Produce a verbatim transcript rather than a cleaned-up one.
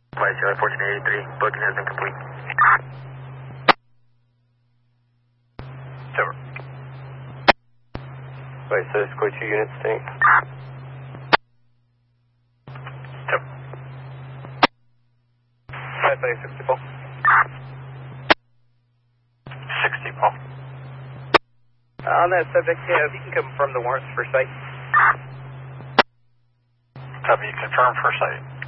Flight Charlie fourteen eighty-three, booking has been complete. Over. Wait, so it's two units stink. Over. Flight sixty-four. sixty-four. Uh, on that subject, yeah, if you can confirm the warrants for site. Copy, confirm for site.